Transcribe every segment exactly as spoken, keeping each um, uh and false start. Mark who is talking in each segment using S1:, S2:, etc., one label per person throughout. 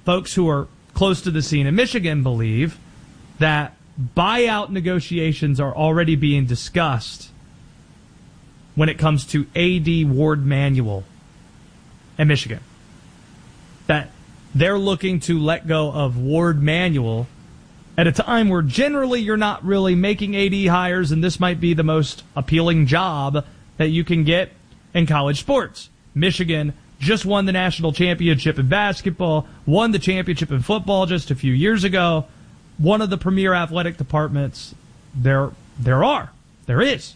S1: folks who are close to the scene in Michigan believe that buyout negotiations are already being discussed when it comes to A D Ward Manuel in Michigan. That they're looking to let go of Ward Manuel at a time where generally you're not really making A D hires, and this might be the most appealing job that you can get in college sports. Michigan just won the national championship in basketball, won the championship in football just a few years ago. One of the premier athletic departments there there are. There is.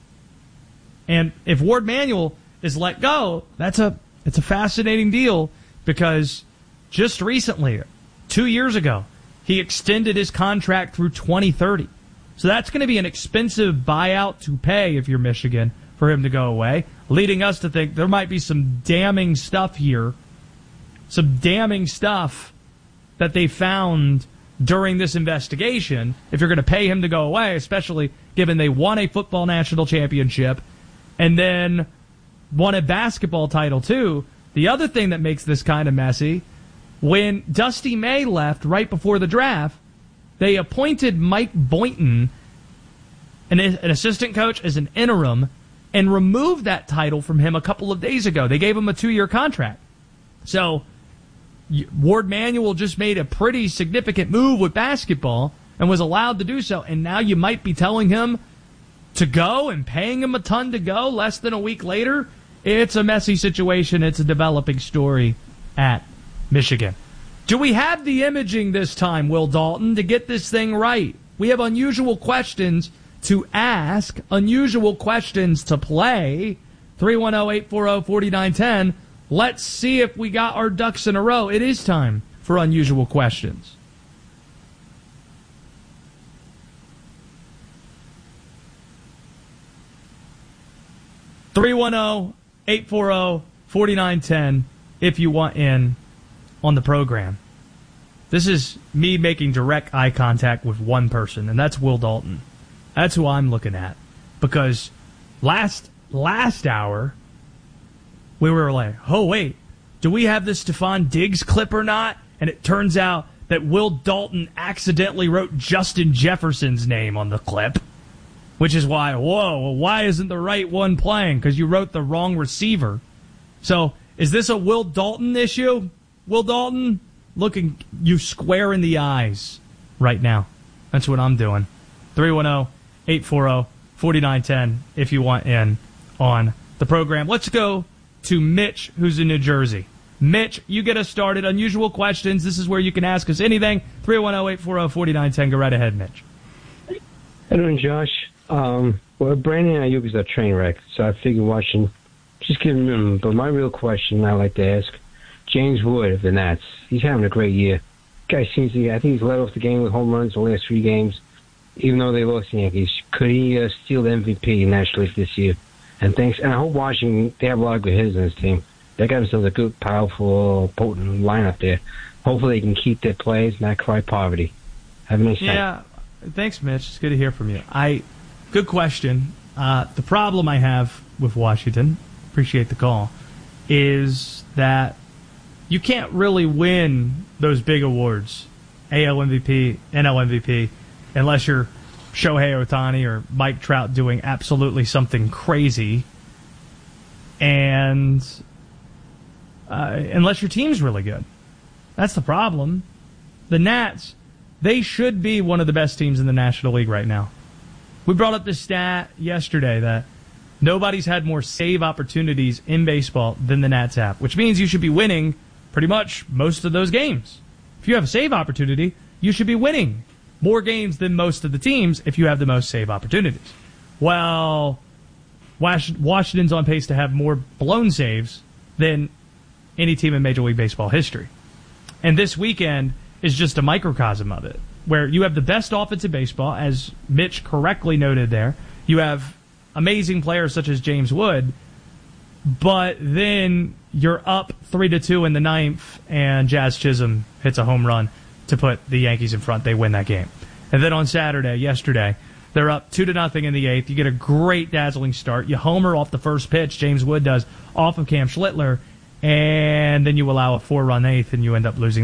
S1: And if Ward Manuel is let go, that's a it's a fascinating deal, because just recently, two years ago, he extended his contract through twenty thirty. So that's going to be an expensive buyout to pay if you're Michigan for him to go away, leading us to think there might be some damning stuff here, some damning stuff that they found during this investigation if you're going to pay him to go away, especially given they won a football national championship and then won a basketball title too. The other thing that makes this kind of messy, when Dusty May left right before the draft, they appointed Mike Boynton, an, an assistant coach, as an interim, and removed that title from him a couple of days ago. They gave him a two-year contract. So Ward Manuel just made a pretty significant move with basketball and was allowed to do so, and now you might be telling him to go and paying him a ton to go less than a week later. It's a messy situation. It's a developing story at Michigan. Do we have the imaging this time, Will Dalton, to get this thing right? We have unusual questions to ask, unusual questions to play. three one zero, eight four zero, four nine one zero. Let's see if we got our ducks in a row. It is time for unusual questions. three one zero, eight four zero, four nine one zero if you want in on the program. This is me making direct eye contact with one person, and that's Will Dalton. That's who I'm looking at. Because last last hour, we were like, oh, wait, do we have this Stephon Diggs clip or not? And it turns out that Will Dalton accidentally wrote Justin Jefferson's name on the clip, which is why, whoa, why isn't the right one playing? Because you wrote the wrong receiver. So is this a Will Dalton issue? Will Dalton, looking you square in the eyes right now. That's what I'm doing. three one zero, eight four zero, four nine one zero if you want in on the program. Let's go to Mitch, who's in New Jersey. Mitch, you get us started. Unusual questions. This is where you can ask us anything. three one zero, eight four zero, four nine one zero. Go right ahead, Mitch.
S2: How you doing, Josh? Um, well, Brandon Ayuk is a train wreck, so I figured watching, just giving him. But my real question I like to ask, James Wood of the Nats. He's having a great year. Guy seems to. I think he's led off the game with home runs the last three games, even though they lost the Yankees. Could he uh, steal the M V P in National League this year? And thanks. And I hope Washington, they have a lot of good hitters on this team. They got themselves a good, powerful, potent lineup there. Hopefully, they can keep their players, not cry poverty. Have a nice night.
S1: Yeah, thanks, Mitch. It's good to hear from you. I, good question. Uh, the problem I have with Washington, appreciate the call, is that you can't really win those big awards, A L M V P, N L M V P, unless you're Shohei Ohtani or Mike Trout doing absolutely something crazy, and uh, unless your team's really good. That's the problem. The Nats, they should be one of the best teams in the National League right now. We brought up this stat yesterday that nobody's had more save opportunities in baseball than the Nats have, which means you should be winning pretty much most of those games. If you have a save opportunity, you should be winning more games than most of the teams if you have the most save opportunities. Well, Washington's on pace to have more blown saves than any team in Major League Baseball history. And this weekend is just a microcosm of it, where you have the best offense in baseball, as Mitch correctly noted there. You have amazing players such as James Wood, but then you're up three to two in the ninth, and Jazz Chisholm hits a home run to put the Yankees in front. They win that game. And then on Saturday, yesterday, they're up two to nothing in the eighth. You get a great dazzling start. You homer off the first pitch, James Wood does, off of Cam Schlittler, and then you allow a four-run eighth, and you end up losing.